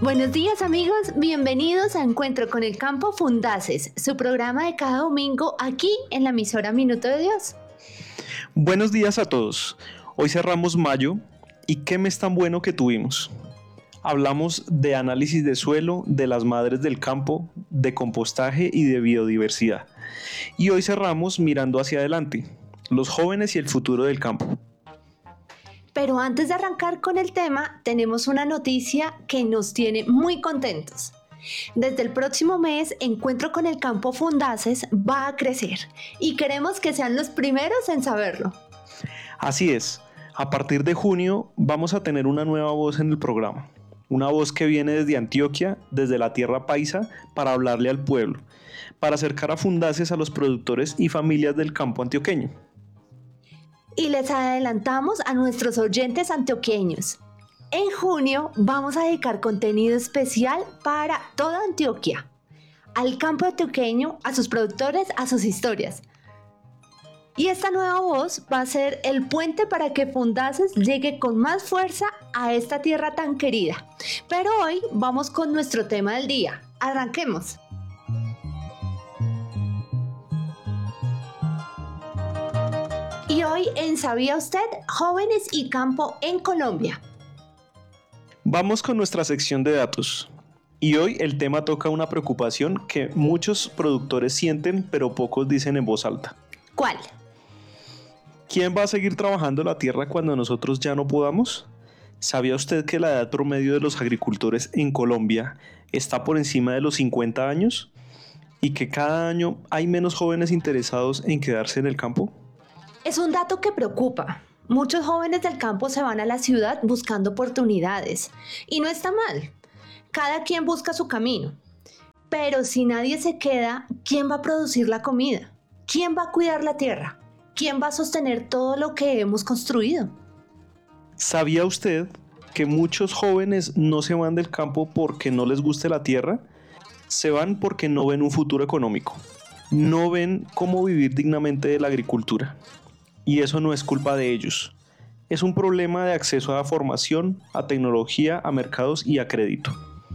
Buenos días amigos, bienvenidos a Encuentro con el Campo Fundaces, su programa de cada domingo aquí en la emisora Minuto de Dios. Buenos días a todos. Hoy cerramos mayo y qué mes tan bueno que tuvimos. Hablamos de análisis de suelo, de las madres del campo, de compostaje y de biodiversidad. Y hoy cerramos mirando hacia adelante, los jóvenes y el futuro del campo. Pero antes de arrancar con el tema, tenemos una noticia que nos tiene muy contentos. Desde el próximo mes, Encuentro con el Campo Fundaces va a crecer y queremos que sean los primeros en saberlo. Así es, a partir de junio vamos a tener una nueva voz en el programa. Una voz que viene desde Antioquia, desde la tierra paisa, para hablarle al pueblo, para acercar a Fundaces a los productores y familias del campo antioqueño. Y les adelantamos a nuestros oyentes antioqueños. En junio vamos a dedicar contenido especial para toda Antioquia, al campo antioqueño, a sus productores, a sus historias. Y esta nueva voz va a ser el puente para que Fundaces llegue con más fuerza a esta tierra tan querida. Pero hoy vamos con nuestro tema del día. Arranquemos. Y hoy en ¿Sabía usted? Jóvenes y campo en Colombia. Vamos con nuestra sección de datos. Y hoy el tema toca una preocupación que muchos productores sienten pero pocos dicen en voz alta. ¿Cuál? ¿Quién va a seguir trabajando la tierra cuando nosotros ya no podamos? ¿Sabía usted que la edad promedio de los agricultores en Colombia está por encima de los 50 años? ¿Y que cada año hay menos jóvenes interesados en quedarse en el campo? Es un dato que preocupa. Muchos jóvenes del campo se van a la ciudad buscando oportunidades. Y no está mal. Cada quien busca su camino. Pero si nadie se queda, ¿quién va a producir la comida? ¿Quién va a cuidar la tierra? ¿Quién va a sostener todo lo que hemos construido? ¿Sabía usted que muchos jóvenes no se van del campo porque no les guste la tierra? Se van porque no ven un futuro económico. No ven cómo vivir dignamente de la agricultura. Y eso no es culpa de ellos. Es un problema de acceso a formación, a tecnología, a mercados y a crédito.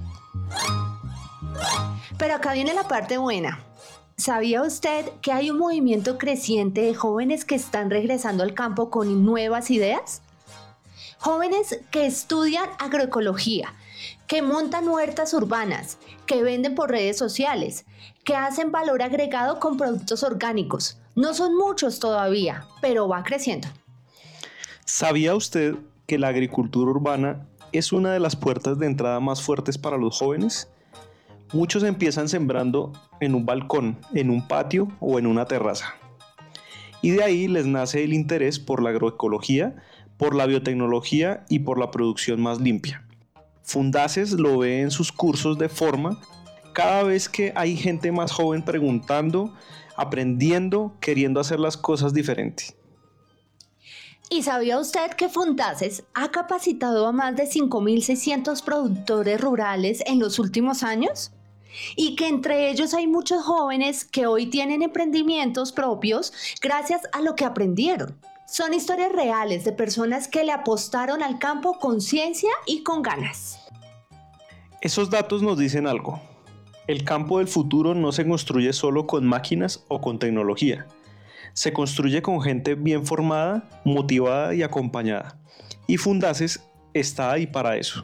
Pero acá viene la parte buena. ¿Sabía usted que hay un movimiento creciente de jóvenes que están regresando al campo con nuevas ideas? Jóvenes que estudian agroecología, que montan huertas urbanas, que venden por redes sociales, que hacen valor agregado con productos orgánicos. No son muchos todavía, pero va creciendo. ¿Sabía usted que la agricultura urbana es una de las puertas de entrada más fuertes para los jóvenes? Muchos empiezan sembrando en un balcón, en un patio o en una terraza. Y de ahí les nace el interés por la agroecología, por la biotecnología y por la producción más limpia. Fundaces lo ve en sus cursos de forma cada vez que hay gente más joven preguntando, aprendiendo, queriendo hacer las cosas diferentes. ¿Y sabía usted que Fundaces ha capacitado a más de 5.600 productores rurales en los últimos años? Y que entre ellos hay muchos jóvenes que hoy tienen emprendimientos propios gracias a lo que aprendieron. Son historias reales de personas que le apostaron al campo con ciencia y con ganas. Esos datos nos dicen algo. El campo del futuro no se construye solo con máquinas o con tecnología. Se construye con gente bien formada, motivada y acompañada. Y Fundaces está ahí para eso.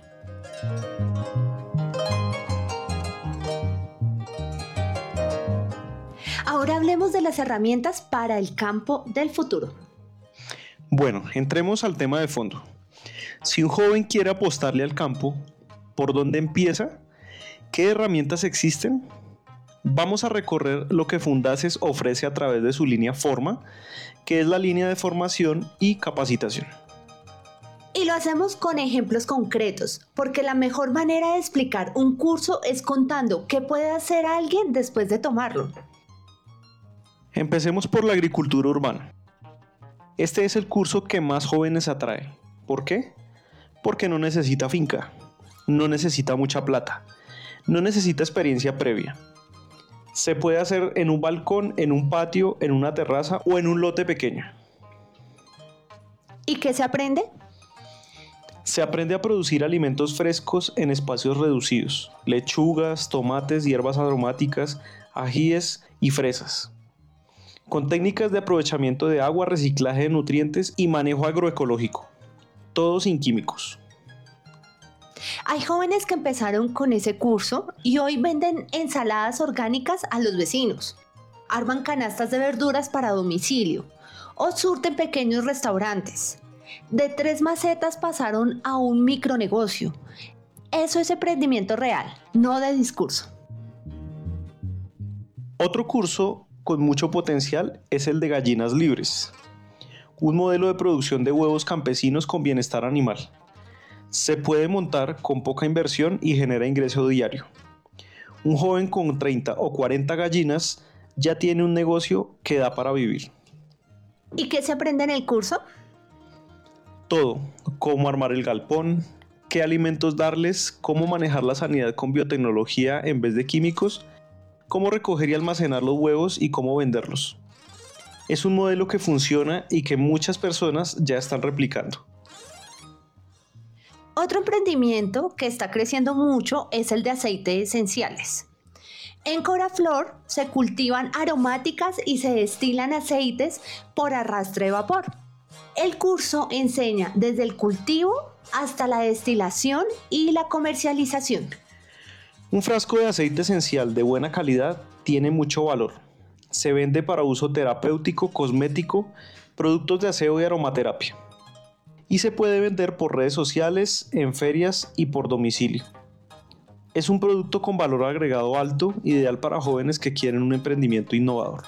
Ahora hablemos de las herramientas para el campo del futuro. Bueno, entremos al tema de fondo. Si un joven quiere apostarle al campo, ¿por dónde empieza? ¿Qué herramientas existen? Vamos a recorrer lo que Fundaces ofrece a través de su línea Forma, que es la línea de formación y capacitación. Y lo hacemos con ejemplos concretos, porque la mejor manera de explicar un curso es contando qué puede hacer alguien después de tomarlo. Empecemos por la agricultura urbana. Este es el curso que más jóvenes atrae. ¿Por qué? Porque no necesita finca, no necesita mucha plata, no necesita experiencia previa. Se puede hacer en un balcón, en un patio, en una terraza o en un lote pequeño. ¿Y qué se aprende? Se aprende a producir alimentos frescos en espacios reducidos: lechugas, tomates, hierbas aromáticas, ajíes y fresas, con técnicas de aprovechamiento de agua, reciclaje de nutrientes y manejo agroecológico, todo sin químicos. Hay jóvenes que empezaron con ese curso y hoy venden ensaladas orgánicas a los vecinos, arman canastas de verduras para domicilio o surten pequeños restaurantes. De 3 macetas pasaron a un micronegocio. Eso es emprendimiento real, no de discurso. Otro curso con mucho potencial es el de gallinas libres, un modelo de producción de huevos campesinos con bienestar animal. Se puede montar con poca inversión y genera ingreso diario. Un joven con 30 o 40 gallinas ya tiene un negocio que da para vivir. ¿Y qué se aprende en el curso? Todo: cómo armar el galpón, qué alimentos darles, cómo manejar la sanidad con biotecnología en vez de químicos, cómo recoger y almacenar los huevos y cómo venderlos. Es un modelo que funciona y que muchas personas ya están replicando. Otro emprendimiento que está creciendo mucho es el de aceites esenciales. En Coraflor se cultivan aromáticas y se destilan aceites por arrastre de vapor. El curso enseña desde el cultivo hasta la destilación y la comercialización. Un frasco de aceite esencial de buena calidad tiene mucho valor. Se vende para uso terapéutico, cosmético, productos de aseo y aromaterapia. Y se puede vender por redes sociales, en ferias y por domicilio. Es un producto con valor agregado alto, ideal para jóvenes que quieren un emprendimiento innovador.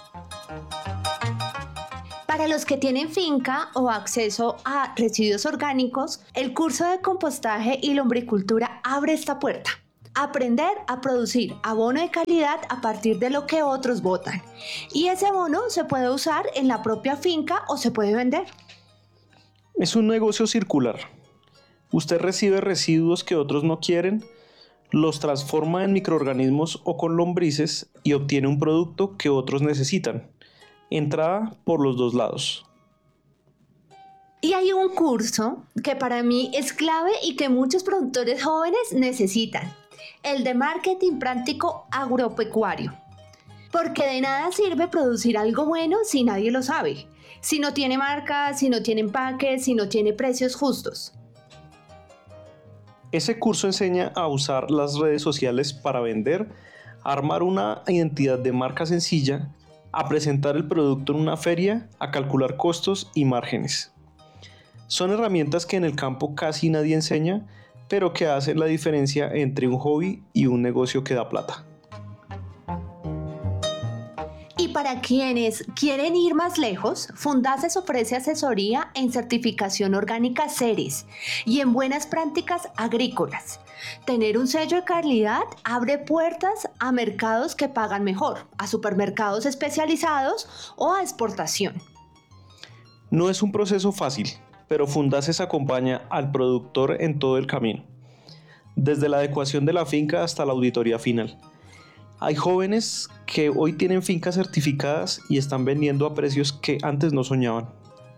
Para los que tienen finca o acceso a residuos orgánicos, el curso de compostaje y lombricultura abre esta puerta. Aprender a producir abono de calidad a partir de lo que otros botan. Y ese abono se puede usar en la propia finca o se puede vender. Es un negocio circular. Usted recibe residuos que otros no quieren, los transforma en microorganismos o con lombrices y obtiene un producto que otros necesitan. Entrada por los dos lados. Y hay un curso que para mí es clave y que muchos productores jóvenes necesitan: el de marketing práctico agropecuario. Porque de nada sirve producir algo bueno si nadie lo sabe, si no tiene marca, si no tiene empaque, si no tiene precios justos. Ese curso enseña a usar las redes sociales para vender, a armar una identidad de marca sencilla, a presentar el producto en una feria, a calcular costos y márgenes. Son herramientas que en el campo casi nadie enseña, pero que hacen la diferencia entre un hobby y un negocio que da plata. Y para quienes quieren ir más lejos, Fundaces ofrece asesoría en certificación orgánica CERES y en buenas prácticas agrícolas. Tener un sello de calidad abre puertas a mercados que pagan mejor, a supermercados especializados o a exportación. No es un proceso fácil, pero Fundaces acompaña al productor en todo el camino, desde la adecuación de la finca hasta la auditoría final. Hay jóvenes que hoy tienen fincas certificadas y están vendiendo a precios que antes no soñaban.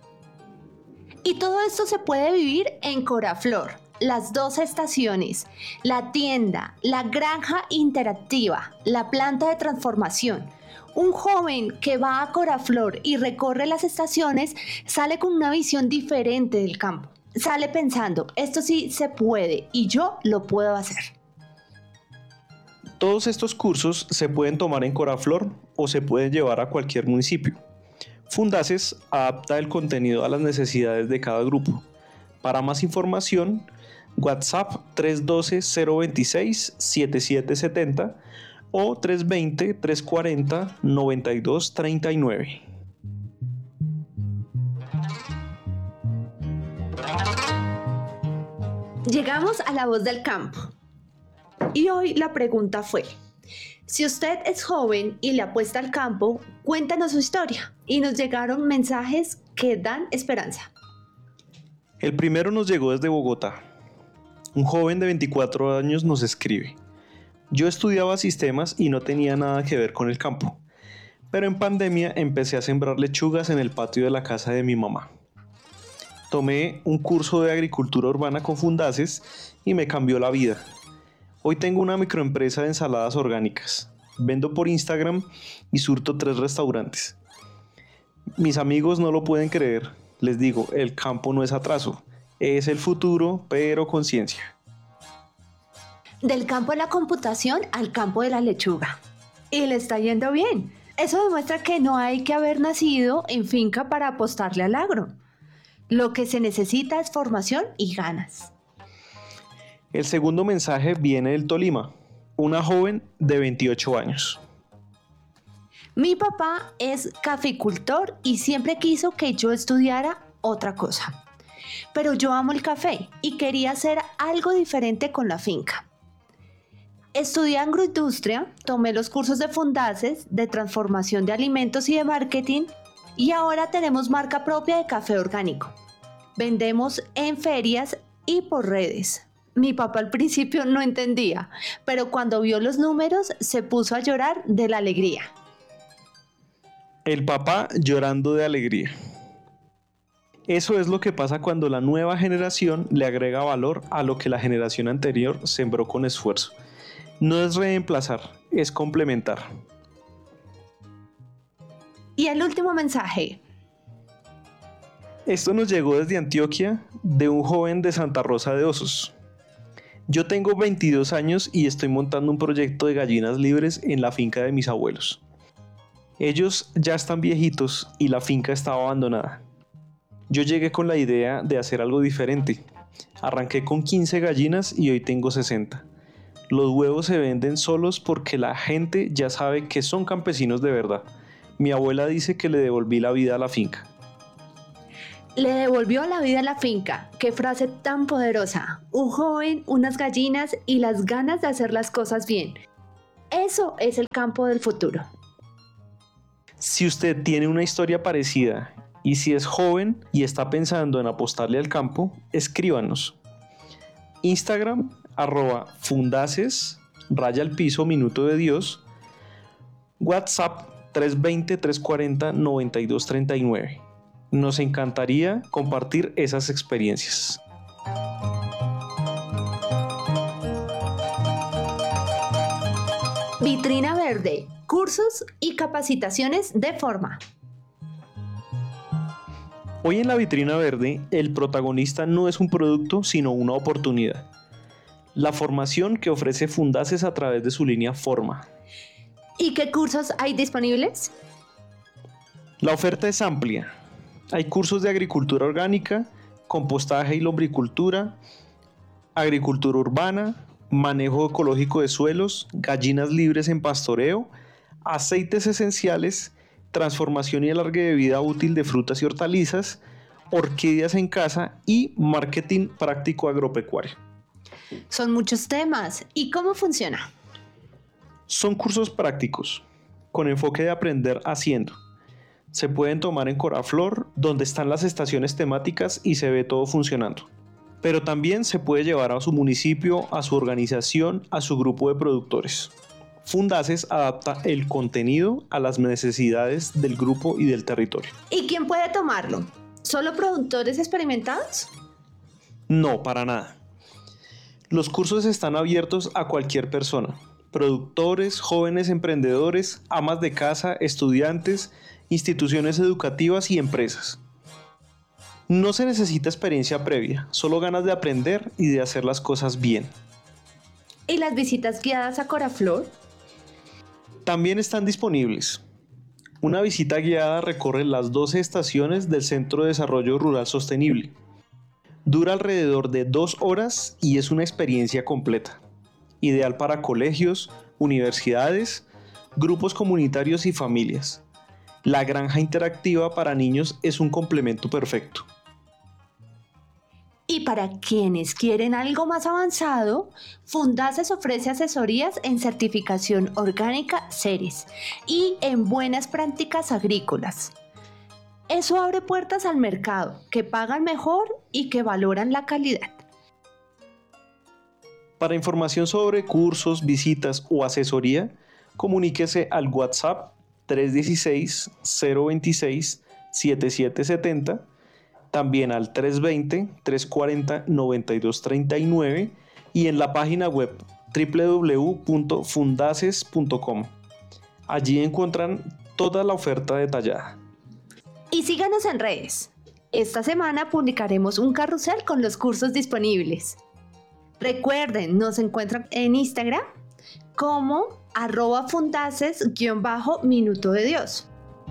Y todo esto se puede vivir en Coraflor, las 2 estaciones, la tienda, la granja interactiva, la planta de transformación. Un joven que va a Coraflor y recorre las estaciones sale con una visión diferente del campo. Sale pensando: esto sí se puede y yo lo puedo hacer. Todos estos cursos se pueden tomar en Coraflor o se pueden llevar a cualquier municipio. Fundaces adapta el contenido a las necesidades de cada grupo. Para más información, WhatsApp 312-026-7770 o 320-340-9239. Llegamos a la voz del campo. Y hoy la pregunta fue: si usted es joven y le apuesta al campo, cuéntanos su historia. Y nos llegaron mensajes que dan esperanza. El primero nos llegó desde Bogotá. Un joven de 24 años nos escribe: yo estudiaba sistemas y no tenía nada que ver con el campo, pero en pandemia empecé a sembrar lechugas en el patio de la casa de mi mamá. Tomé un curso de agricultura urbana con Fundaces y me cambió la vida. Hoy tengo una microempresa de ensaladas orgánicas. Vendo por Instagram y surto 3 restaurantes. Mis amigos no lo pueden creer. Les digo, el campo no es atraso, es el futuro, pero con ciencia. Del campo de la computación al campo de la lechuga. Y le está yendo bien. Eso demuestra que no hay que haber nacido en finca para apostarle al agro. Lo que se necesita es formación y ganas. El segundo mensaje viene del Tolima, una joven de 28 años. Mi papá es caficultor y siempre quiso que yo estudiara otra cosa. Pero yo amo el café y quería hacer algo diferente con la finca. Estudié agroindustria, tomé los cursos de Fundaces, de transformación de alimentos y de marketing, y ahora tenemos marca propia de café orgánico. Vendemos en ferias y por redes. Mi papá al principio no entendía, pero cuando vio los números se puso a llorar de la alegría. El papá llorando de alegría. Eso es lo que pasa cuando la nueva generación le agrega valor a lo que la generación anterior sembró con esfuerzo. No es reemplazar, es complementar. Y el último mensaje. Esto nos llegó desde Antioquia, de un joven de Santa Rosa de Osos. Yo tengo 22 años y estoy montando un proyecto de gallinas libres en la finca de mis abuelos. Ellos ya están viejitos y la finca estaba abandonada. Yo llegué con la idea de hacer algo diferente. Arranqué con 15 gallinas y hoy tengo 60. Los huevos se venden solos porque la gente ya sabe que son campesinos de verdad. Mi abuela dice que le devolví la vida a la finca. Le devolvió la vida a la finca. ¡Qué frase tan poderosa! Un joven, unas gallinas y las ganas de hacer las cosas bien. Eso es el campo del futuro. Si usted tiene una historia parecida y si es joven y está pensando en apostarle al campo, escríbanos. Instagram, @fundaces, _minuto de Dios. WhatsApp 320-340-9239. Nos encantaría compartir esas experiencias. Vitrina Verde, cursos y capacitaciones de forma. Hoy en la Vitrina Verde, el protagonista no es un producto, sino una oportunidad. La formación que ofrece Fundaces a través de su línea Forma. ¿Y qué cursos hay disponibles? La oferta es amplia. Hay cursos de agricultura orgánica, compostaje y lombricultura, agricultura urbana, manejo ecológico de suelos, gallinas libres en pastoreo, aceites esenciales, transformación y alargue de vida útil de frutas y hortalizas, orquídeas en casa y marketing práctico agropecuario. Son muchos temas. ¿Y cómo funciona? Son cursos prácticos, con enfoque de aprender haciendo. Se pueden tomar en Coraflor, donde están las estaciones temáticas y se ve todo funcionando. Pero también se puede llevar a su municipio, a su organización, a su grupo de productores. Fundaces adapta el contenido a las necesidades del grupo y del territorio. ¿Y quién puede tomarlo? ¿Solo productores experimentados? No, para nada. Los cursos están abiertos a cualquier persona. Productores, jóvenes emprendedores, amas de casa, estudiantes, instituciones educativas y empresas. No se necesita experiencia previa, solo ganas de aprender y de hacer las cosas bien. ¿Y las visitas guiadas a Coraflor? También están disponibles. Una visita guiada recorre las 12 estaciones del Centro de Desarrollo Rural Sostenible. Dura alrededor de 2 horas y es una experiencia completa. Ideal para colegios, universidades, grupos comunitarios y familias. La granja interactiva para niños es un complemento perfecto. Y para quienes quieren algo más avanzado, Fundaces ofrece asesorías en certificación orgánica CERES y en buenas prácticas agrícolas. Eso abre puertas al mercado, que pagan mejor y que valoran la calidad. Para información sobre cursos, visitas o asesoría, comuníquese al WhatsApp 316-026-7770. también al 320-340-9239 y en la página web www.fundaces.com. Allí encuentran toda la oferta detallada. Y síganos en redes. Esta semana publicaremos un carrusel con los cursos disponibles. Recuerden, nos encuentran en Instagram como @fundaces_minuto de Dios.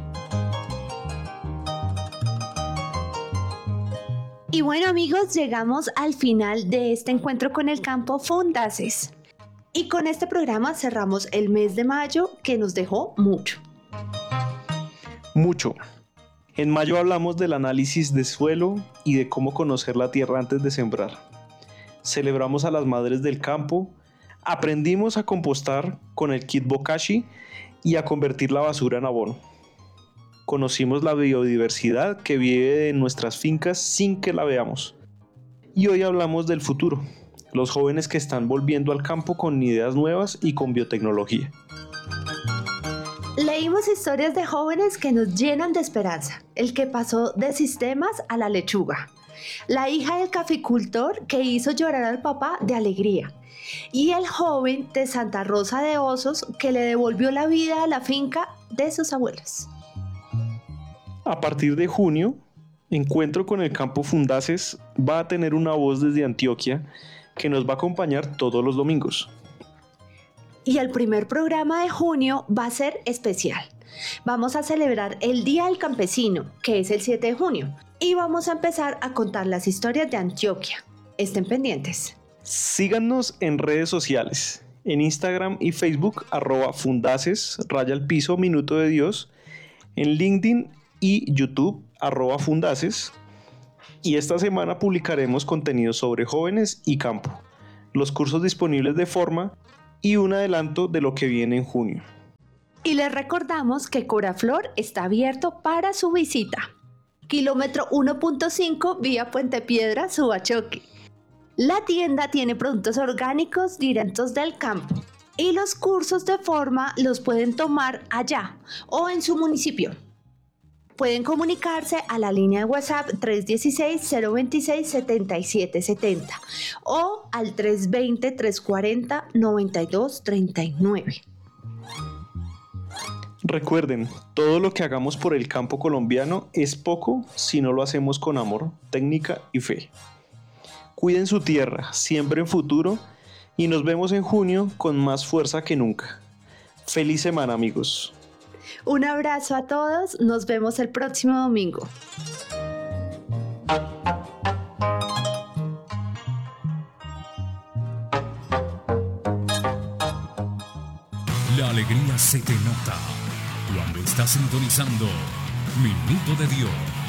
Y bueno amigos, llegamos al final de este encuentro con el campo Fundaces. Y con este programa cerramos el mes de mayo que nos dejó mucho. Mucho. En mayo hablamos del análisis de suelo y de cómo conocer la tierra antes de sembrar. Celebramos a las madres del campo, aprendimos a compostar con el kit Bokashi y a convertir la basura en abono. Conocimos la biodiversidad que vive en nuestras fincas sin que la veamos. Y hoy hablamos del futuro, los jóvenes que están volviendo al campo con ideas nuevas y con biotecnología. Leímos historias de jóvenes que nos llenan de esperanza. El que pasó de sistemas a la lechuga. La hija del caficultor que hizo llorar al papá de alegría. Y el joven de Santa Rosa de Osos que le devolvió la vida a la finca de sus abuelos. A partir de junio, Encuentro con el Campo Fundaces va a tener una voz desde Antioquia que nos va a acompañar todos los domingos. Y el primer programa de junio va a ser especial. Vamos a celebrar el Día del Campesino, que es el 7 de junio, y vamos a empezar a contar las historias de Antioquia. Estén pendientes. Síganos en redes sociales, en Instagram y Facebook, @fundaces, _minuto de Dios, en LinkedIn y YouTube, @fundaces. Y esta semana publicaremos contenidos sobre jóvenes y campo, los cursos disponibles de forma y un adelanto de lo que viene en junio. Y les recordamos que Coraflor está abierto para su visita. Kilómetro 1.5 vía Puente Piedra, Subachoque. La tienda tiene productos orgánicos directos del campo y los cursos de forma los pueden tomar allá o en su municipio. Pueden comunicarse a la línea de WhatsApp 316-026-7770 o al 320-340-9239. Recuerden, todo lo que hagamos por el campo colombiano es poco si no lo hacemos con amor, técnica y fe. Cuiden su tierra, siembren futuro y nos vemos en junio con más fuerza que nunca. Feliz semana, amigos. Un abrazo a todos, nos vemos el próximo domingo. La alegría se te nota cuando estás sintonizando Minuto de Dios.